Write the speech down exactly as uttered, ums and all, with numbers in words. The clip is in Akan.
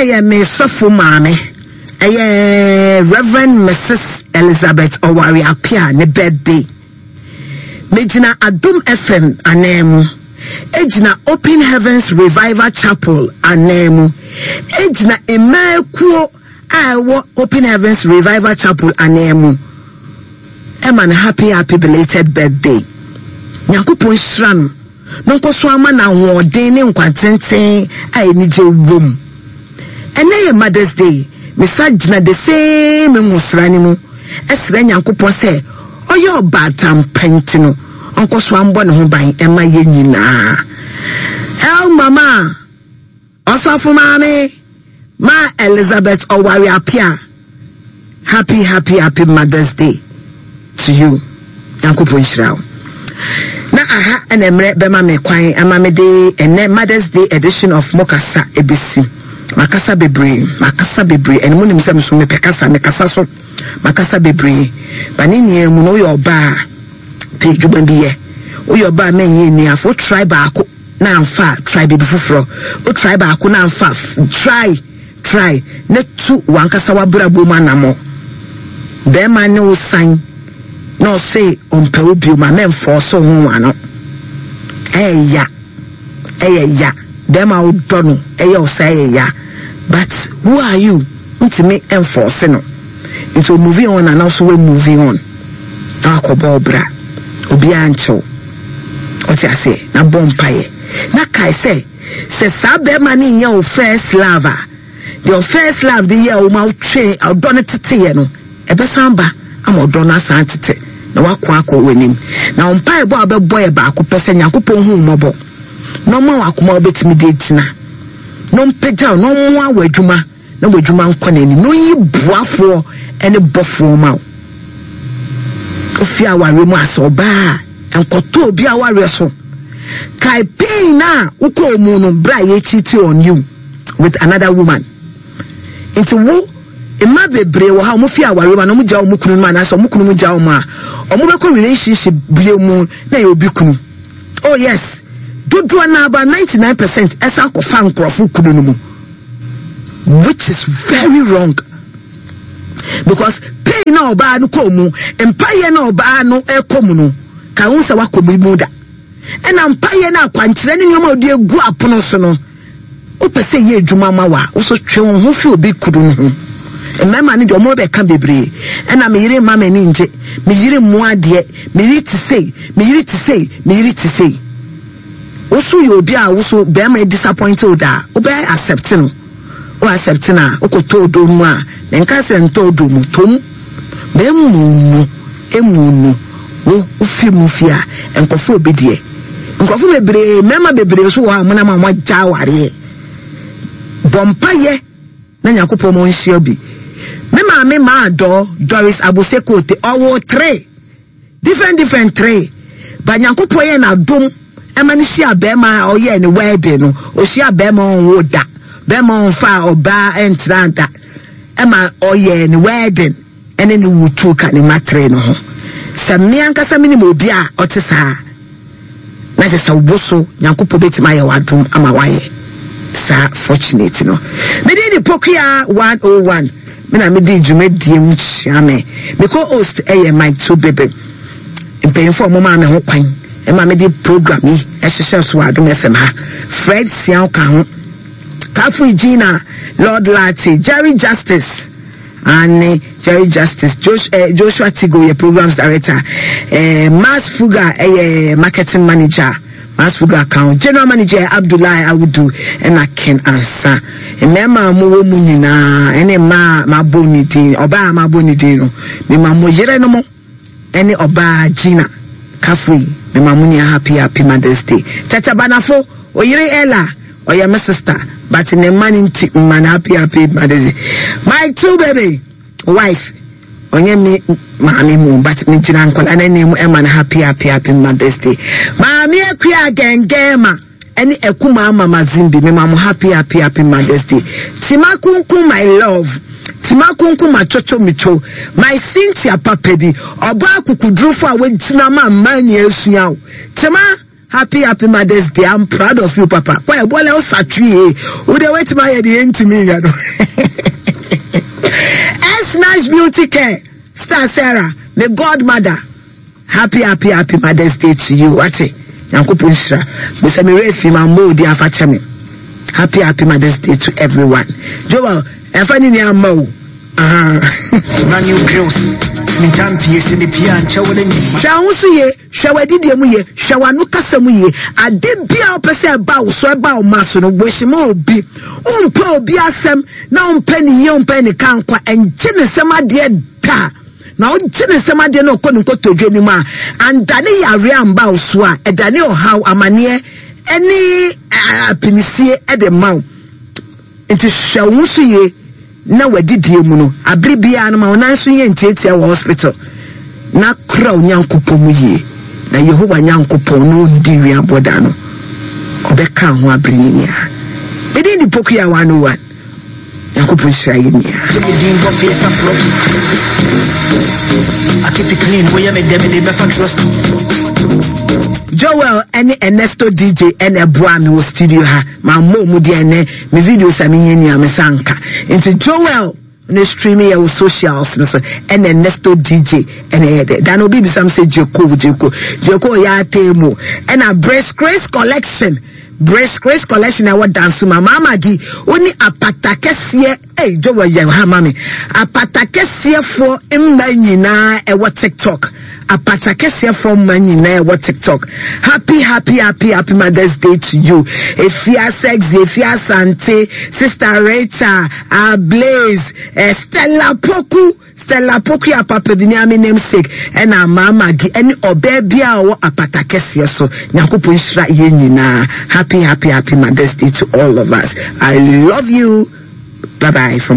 ye me sofo maame eye Reverend Missus Elizabeth Owari Apia ne birthday mejina Adum F M anemu ejina Open Heavens Revival Chapel anemu ejina Emekuo awo Open Heavens Revival Chapel anemu eman happy happy belated birthday Nyankopon shran no nkoso ama na wodin ne nkwantenten ai ni je wom ene ye Mother's Day misagina the same ngusrani mu esra Nyankopon se oye obatam pentino onkoso ambo ne ho ban ema ye nyina el mama osofo mame ma Elizabeth Owari Apia happy happy happy Mother's Day to you Nyankopon shirao na aha ene mre be ma me kwan ama me de ene Mother's Day edition of Mokasa ebisi makasa bebre makasa bebre ene mu nim se me so me pekasa me kasa so makasa bebre bani ni mu no yo ba pe djuba biye o yo ba me yin ni afo try baako na amfa try be fufuro o try baako na amfa try try na tu wankasa wa brabo ma na mo be ma ne wo san no say on pe obi ma men force ho ano eya eya ya dem a odono eya o say ya but who are you ntimi enforce no into moving on and also we moving on akobo bra obi ancho oti ase na bompaye na kai say say sabe mani nya o first lover the first love the year o ma train odon tete ye no ebe samba am odon asantete na wakwa akọ wenim na ompa ebo abebo e ba akopese Nyankopon hu mobo no ma wakoma obetimi de tina no mpegya no mo awadwuma na wadwuma nkonani no yi buafo ene bofo ma ofia ware mu asoba enkoto obi aware so kai pain na uko mu no bra ye cheat on you with another woman into wo Emma bebre wo ha mo fi aware ma no mo gya wo kunu ma na so mo kunu mo gya wo ma o mo be ko relationship bile mu na ye obi kunu oh yes dodo na about ninety-nine percent esa ko fa nkrofo kunu no mu which is very wrong because pain na oba no ko mu empaye na oba no e ko mu no ka won se wa ko mu da ena mpaye na akwankyere ne nyoma odi egu apono so no o pese ye adwuma ma wa o so twe won ho fi obi kudu no ho emema ni de omo be kan bebre ena me yire mama ni nje me yire mu ade me yire ti say me yire ti say me yire ti say o so yo obi a wo so be ma disappointed da o be accept no o accept na o ko to do mu a nka se nto do mu tom be mu emu nu wo o fi mu fi a enkofo obi de enkofo bebre mema bebre so wa mo na ma mo ja ware bompaye na Nyankopon mo nsia bi me ma me ma do Doris Aboseko te owo three different different three ba Nyankopon ye na dom e ma ni hia be ma oye ni wedding no o hia be ma on da be ma on fa oba entranta e ma oye ni wedding ene ni wutu ka ni matre no ho se me ankasa me ni mo bi a otesa na se sa woso Nyankopon betima ye wadom ama waye sa fortunate no me di Pokia one oh one me na me di djume die mu chiame me ko host eye my two baby impeyfo mo ma me ho kwan e ma me di program yi e hyehyɛ so Adum F M ha Fred Sian ka ho Kafu Gina Lord Lati Jerry Justice and Jerry Justice Josh, uh, Joshua Tigo your programs director uh, Mas Fuga uh, marketing manager Mas Fuga account general manager Abdullah Awudu and Ken Ansa emema mo wo mu nyina ene ma ma boni din oba ma boni din no me ma mo yere no mo ene oba Gina Kafu me ma mo ni happy happy Mother's Day Chacha Banafo o yere Ella o ya my sister but in a man in man happy happy Mother's Day my two baby wife onye me maami mu but me jina nkola na nemu e man happy happy happy Mother's Day maami akua gengema eni ekuma mama Zimbi me mamu happy happy happy Mother's Day timakunku my love timakunku machocho micho my Cynthia papebi oba kukudrufo a wejina ma mani esua tima happy happy Mother's Day. I'm proud of you, Papa. Why boy else are tree? Would they wait my the end to me? S Nash Beauty Care, Star Sarah, the godmother. Happy happy happy Mother's Day to you. What it? Yankupunshra. Mister Mirefi Mambo di afachame. Happy happy Mother's Day to everyone. Joel, if I need your mo. Ah. New girls. Mintampi is in the pian. Shawusuye, Shawadidi muye, Shawanuka samuye. I did be our person bow so about mason of Wishimo be. Umpo be asem, now penny young penny canqua and Genesema dear da. Now Genesema dear no couldn't go to Jenima and Danny Ariam bow swa, a Daniel how amania any pinisie at the mouth. It is Shawusuye. Na wadi die mu no abribia no ma onanso ye ntietie wa hospital na kra onyankopɔ mu yie na Yehova nyankopɔ no ndi wi aboda no obeka ho abrinia edi ni pokuya one oh one nyankopɔ hira ye nia Joel and Ernesto D J and a brand new studio ha ma mo mu de ene me videos a me nia me sanka into Joel on the streaming your socials no so and Ernesto D J and e de dan obi bi sam say Jeko Jeko Jeko ya temu and a breast grace collection breast grace collection I want dance ma mama gi oni apata kese eh Joel ya ha mama apata kese for imba nyina e what TikTok apata kese from manina what TikTok. Happy, happy, happy, happy Mother's Day to you. If you are sexy, if you are Sante, Sister Rita, uh, Blaze, uh, Stella Poku, Stella Poku, ya papa binyami namesake, and our mama gi, and obebia or apata kese so, nyakupo ishra yenina. Happy, happy, happy Mother's Day to all of us. I love you. Bye bye from